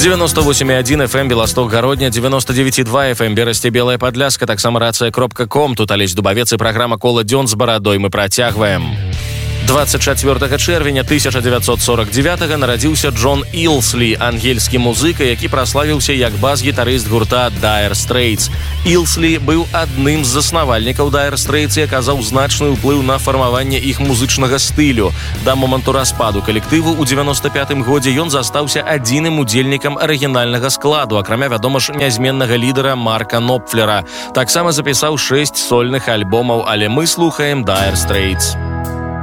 98,1 FM Белосток Гародня, 99,2 FM Берасце Белая Падляска, таксама рацыя.ком. Тут Алесь Дубавец і праграма «Кола дзён з барадой». Мы працягваем. 24 чэрвеня 1949 нарадзіўся Джон Ілслі, ангельскі музыка, які праславіўся як бас-гітарыст гурта Dire Straits. Ілслі быў адным з заснавальнікаў Dire Straits і аказаў значны ўплыў на фармаванне іх музычнага стылю. Да моманту распаду калектыву ў 95-м годзе ён застаўся адзіным удзельнікам арыгінальнага складу, акрамя, вядома ж, нязменнага лідара Марка Нопфлера. Таксама запісаў 6 сольных альбомаў, але мы слухаем Dire Straits.